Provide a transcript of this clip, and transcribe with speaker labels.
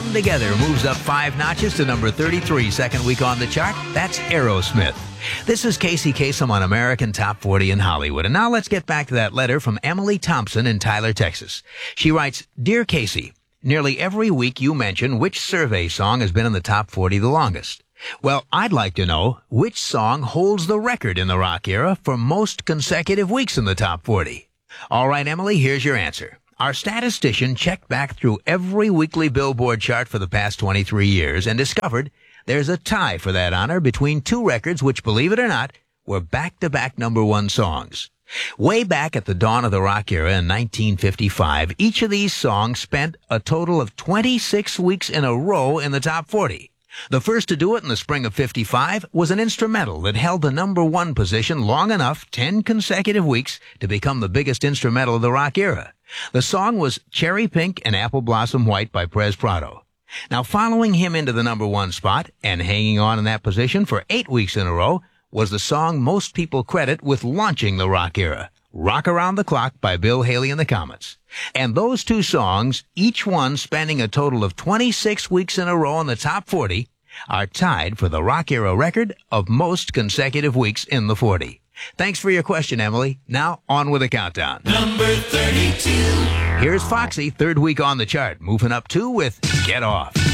Speaker 1: Come Together moves up 5 notches to number 33, second week on the chart. That's Aerosmith. This is Casey Kasem on American Top 40 in Hollywood. And now let's get back to that letter from Emily Thompson in Tyler, Texas. She writes, Dear Casey, nearly every week you mention which survey song has been in the top 40 the longest. Well, I'd like to know which song holds the record in the rock era for most consecutive weeks in the top 40. All right, Emily, here's your answer. Our statistician checked back through every weekly Billboard chart for the past 23 years and discovered there's a tie for that honor between two records which, believe it or not, were back-to-back number one songs. Way back at the dawn of the rock era in 1955, each of these songs spent a total of 26 weeks in a row in the top 40. The first to do it in the spring of 55 was an instrumental that held the number one position long enough, 10 consecutive weeks, to become the biggest instrumental of the rock era. The song was Cherry Pink and Apple Blossom White by Perez Prado. Now, following him into the number one spot and hanging on in that position for 8 weeks in a row was the song most people credit with launching the rock era, Rock Around the Clock by Bill Haley and the Comets. And those two songs, each one spending a total of 26 weeks in a row in the top 40, are tied for the rock era record of most consecutive weeks in the 40. Thanks for your question, Emily. Now, on with the countdown.
Speaker 2: Number 32.
Speaker 1: Here's Foxy, third week on the chart, moving up 2 with Get Off.